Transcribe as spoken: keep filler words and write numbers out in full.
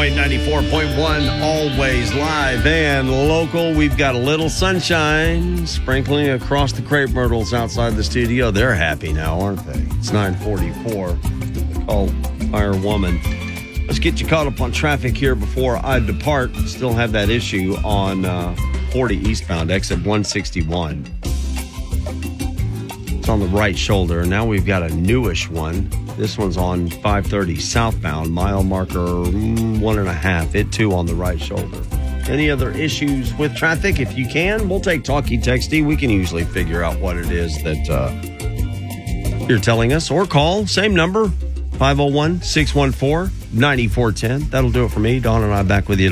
Point ninety-four point one, always live and local. We've got a little sunshine sprinkling across the crepe myrtles outside the studio. They're happy now, aren't they? It's nine forty-four. Call Fire Woman. Let's get you caught up on traffic here before I depart. Still have that issue on uh, forty eastbound, exit one sixty-one. It's on the right shoulder. Now we've got a newish one. This one's on five thirty southbound, mile marker mm, one and a half. It too on the right shoulder. Any other issues with traffic? If you can, we'll take talkie texty. We can usually figure out what it is that uh, you're telling us. Or call, same number, five oh one, six one four, nine four one oh. That'll do it for me. Dawn and I back with you